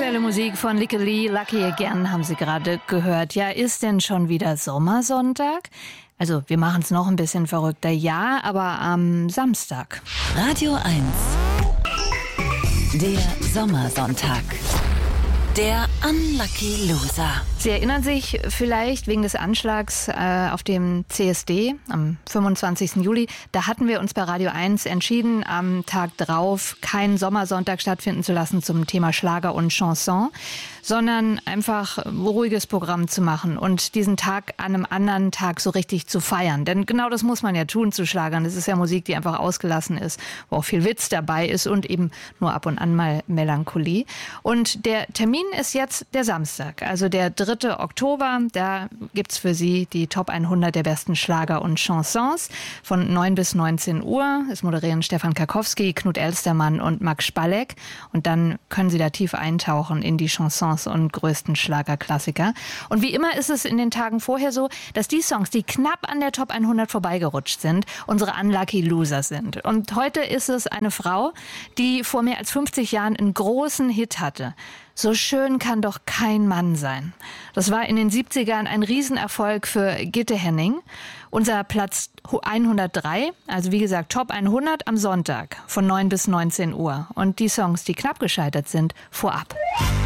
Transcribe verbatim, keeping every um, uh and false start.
Aktuelle Musik von Lykke Li, Lucky Again, haben Sie gerade gehört. Ja, ist denn schon wieder Sommersonntag? Also, wir machen es noch ein bisschen verrückter, ja, aber am Samstag. Radio eins. Der Sommersonntag. Der Unlucky Loser. Sie erinnern sich vielleicht wegen des Anschlags äh, auf dem C S D am fünfundzwanzigsten Juli. Da hatten wir uns bei Radio eins entschieden, am Tag drauf keinen Sommersonntag stattfinden zu lassen zum Thema Schlager und Chanson, sondern einfach ein ruhiges Programm zu machen und diesen Tag an einem anderen Tag so richtig zu feiern. Denn genau das muss man ja tun zu Schlagern. Das ist ja Musik, die einfach ausgelassen ist, wo auch viel Witz dabei ist und eben nur ab und an mal Melancholie. Und der Termin ist jetzt der Samstag, also der dritte Oktober. Da gibt's für Sie die Top hundert der besten Schlager und Chansons von neun bis neunzehn Uhr. Es moderieren Stefan Karkowski, Knut Elstermann und Max Spalleck. Und dann können Sie da tief eintauchen in die Chansons und größten Schlagerklassiker. Und wie immer ist es in den Tagen vorher so, dass die Songs, die knapp an der Top hundert vorbeigerutscht sind, unsere Unlucky Loser sind. Und heute ist es eine Frau, die vor mehr als fünfzig Jahren einen großen Hit hatte. So schön kann doch kein Mann sein. Das war in den siebzigern ein Riesenerfolg für Gitte Henning. Unser Platz hundertdrei, also wie gesagt Top hundert am Sonntag von neun bis neunzehn Uhr. Und die Songs, die knapp gescheitert sind, vorab.